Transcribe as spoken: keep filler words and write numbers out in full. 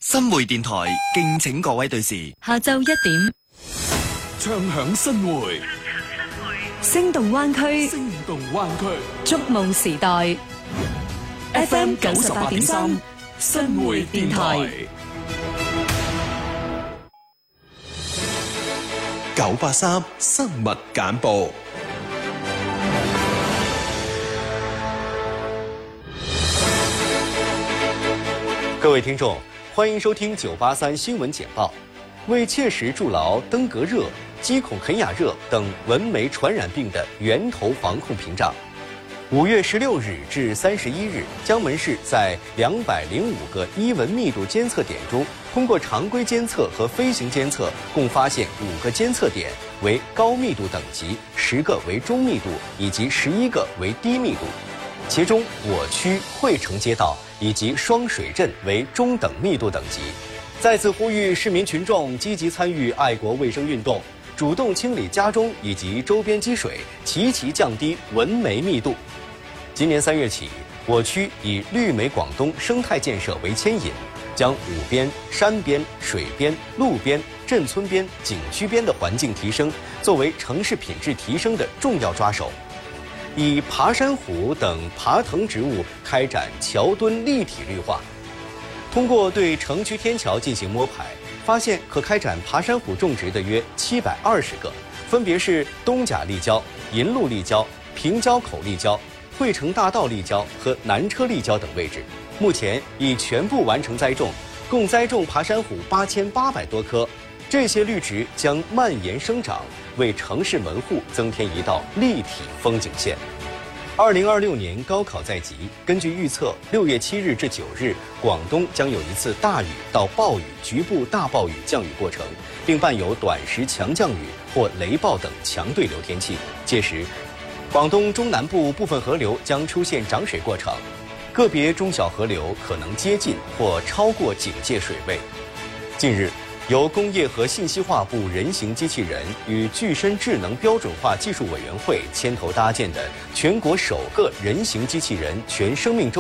新會電台敬請各位對視。 下晝一點， 唱響新會， 聲動灣區， 聲動灣區， 觸夢時代。F M 九十八點三，新會電台。 九八三新聞簡報。 各位聽眾，歡迎收聽九八三新聞簡報。為切實築牢登革熱、基孔肯亞熱等蚊媒傳染病的源頭防控屏障，五月十六日至三十一日，江門市在兩百零五個伊蚊密度監測點中，通過常規監測和飛行監測，共發現五個監測點為高密度等級，十個為中密度，以及十一個為低密度。其中，我區惠城街道以及雙水鎮為中等密度等級。再次呼籲市民群眾積極參與愛國衛生運動，主動清理家中以及周邊積水，齊齊降低蚊媒密度。今年三月起，我區以綠美廣東生態建設為牽引，將五邊、山邊、水邊、路邊、鎮村邊、景區邊的環境提升作為城市品質提升的重要抓手。以爬山虎等爬藤植物開展橋墩立體綠化，通過對城區天橋進行摸排，發現可開展爬山虎種植的約七百二十個，分別是東甲立交、銀路立交、平交口立交、惠城大道立交和南車立交等位置。目前已全部完成栽種，共栽種爬山虎八千八百多棵。這些綠植將蔓延生長，為城市門戶增添一道立體風景線。二零二六年高考在即，根據預測，六月七日至九日，廣東將有一次大雨到暴雨、局部大暴雨降雨過程，並伴有短時強降雨或雷暴等強對流天氣。屆時，廣東中南部部分河流將出現漲水過程，個別中小河流可能接近或超過警戒水位。近日，由工業和信息化部人形機器人與具身智能標準化技術委員會牽頭搭建的全國首個人形機器人全生命周